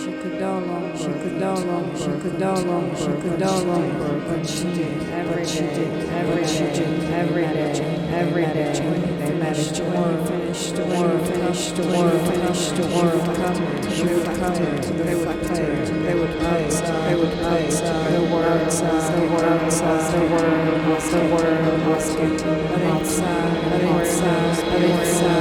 but she did every day. They finished the work, they would play, they would play, the words, the word,